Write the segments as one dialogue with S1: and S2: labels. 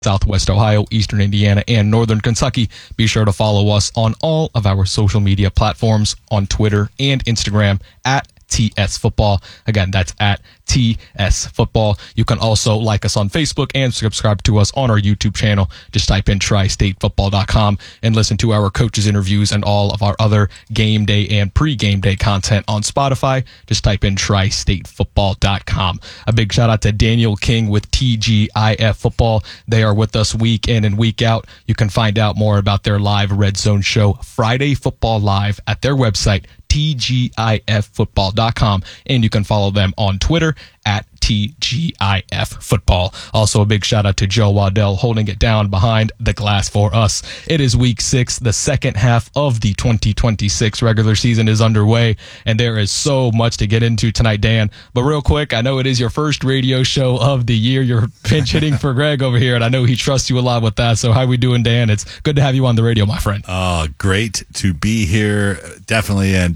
S1: Southwest Ohio, Eastern Indiana, and Northern Kentucky. Be sure to follow us on all of our social media platforms on Twitter and Instagram at TS Football. Again, that's at TS Football. You can also like us on Facebook and subscribe to us on our YouTube channel. Just type in tristatefootball.com and listen to our coaches' interviews and all of our other game day and pre-game day content on Spotify. Just type in tristatefootball.com. A big shout out to Daniel King with TGIF Football. They are with us week in and week out. You can find out more about their live Red Zone show, Friday Football Live, at their website, TGIFfootball.com, and you can follow them on Twitter at TGIF Football. Also, a big shout out to Joe Waddell holding it down behind the glass for us. It is week 6. The second half of the 2026 regular season is underway, and there is so much to get into tonight, Dan. But real quick, I know it is your first radio show of the year. You're pinch hitting for Greg over here, and I know he trusts you a lot with that. So how we doing, Dan? It's good to have you on the radio, my friend.
S2: Great to be here, definitely. And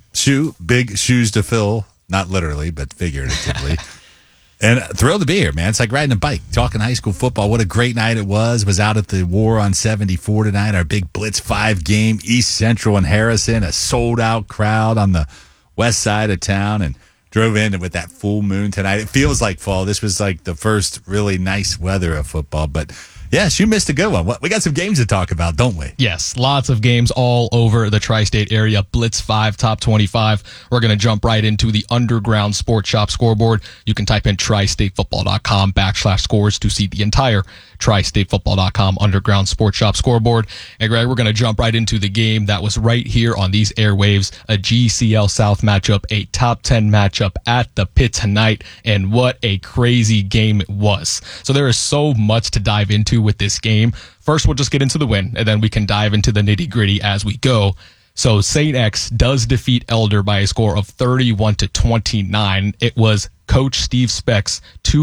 S2: big shoes to fill. Not literally, but figuratively. And thrilled to be here, man. It's like riding a bike, talking high school football. What a great night it was. Was out at the War on 74 tonight, our big Blitz 5 game, East Central and Harrison, a sold-out crowd on the west side of town, and drove in with that full moon tonight. It feels like fall. This was like the first really nice weather of football, but yes, you missed a good one. We got some games to talk about, don't we?
S1: Yes, lots of games all over the tri-state area. Blitz 5, top 25. We're going to jump right into the Underground Sports Shop scoreboard. You can type in tristatefootball.com/scores to see the entire tristatefootball.com Underground Sports Shop scoreboard. And Greg, we're going to jump right into the game that was right here on these airwaves, a GCL South matchup, a top 10 matchup at the pit tonight. And what a crazy game it was. So there is so much to dive into with this game. First, we'll just get into the win, and then we can dive into the nitty-gritty as we go. So St. X does defeat Elder by a score of 31-29. It was Coach Steve Speck's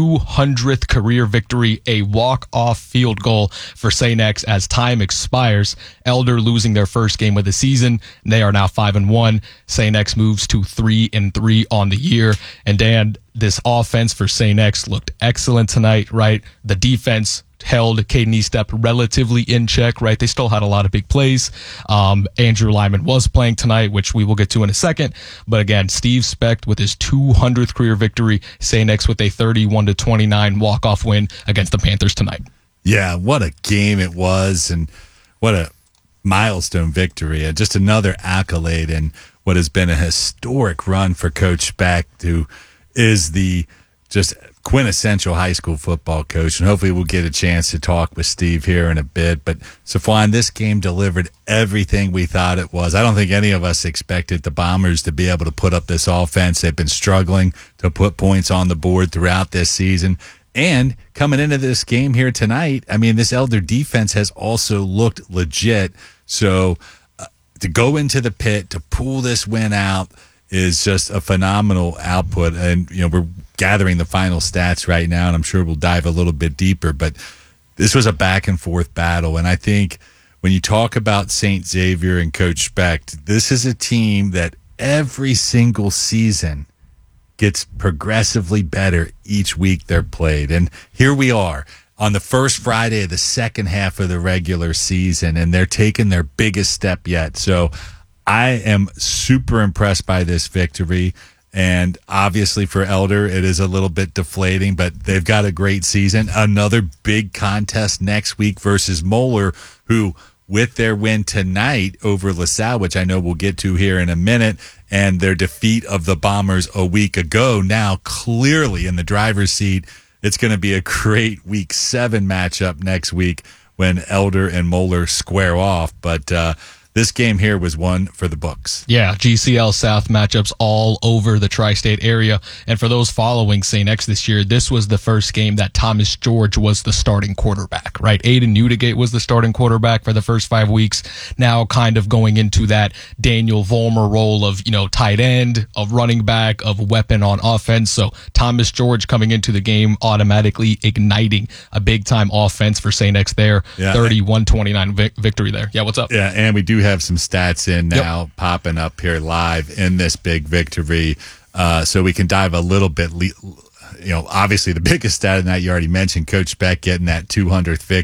S1: 200th career victory, a walk-off field goal for St. X as time expires. Elder losing their first game of the season. They are now 5-1. St. X moves to 3-3 on the year. And Dan, this offense for St. X looked excellent tonight, right? The defense held Caden Estep relatively in check, right? They still had a lot of big plays. Andrew Lyman was playing tonight, which we will get to in a second. But again, Steve Speck with his 200th career victory, St. X with a 31-29 walk-off win against the Panthers tonight.
S2: Yeah, what a game it was, and what a milestone victory, and just another accolade in what has been a historic run for Coach Speck, who is the just quintessential high school football coach, and hopefully we'll get a chance to talk with Steve here in a bit. But Safwan, this game delivered everything we thought it was. I don't think any of us expected the Bombers to be able to put up this offense. They've been struggling to put points on the board throughout this season. And coming into this game here tonight, I mean, this Elder defense has also looked legit. So to go into the pit, to pull this win out is just a phenomenal output. And, you know, we're gathering the final stats right now, and I'm sure we'll dive a little bit deeper. But this was a back-and-forth battle. And I think when you talk about St. Xavier and Coach Speck, this is a team that every single season gets progressively better each week they're played. And here we are on the first Friday of the second half of the regular season, and they're taking their biggest step yet. So I am super impressed by this victory. And obviously for Elder, it is a little bit deflating, but they've got a great season. Another big contest next week versus Moeller, who with their win tonight over LaSalle, which I know we'll get to here in a minute, and their defeat of the Bombers a week ago, now clearly in the driver's seat. It's going to be a great Week 7 matchup next week when Elder and Moeller square off. But this game here was one for the books.
S1: Yeah, GCL South matchups all over the tri-state area. And for those following St. X this year, this was the first game that Thomas George was the starting quarterback, right? Aiden Newdigate was the starting quarterback for the first 5 weeks. Now kind of going into that Daniel Vollmer role of, you know, tight end, of running back, of weapon on offense. So Thomas George coming into the game automatically igniting a big-time offense for St. X there. Yeah. 31-29 victory there. Yeah, what's up?
S2: Yeah, and we do have some stats in now popping up here live in this big victory, so we can dive a little bit obviously the biggest stat in that you already mentioned, Coach Beck getting that 200th victory.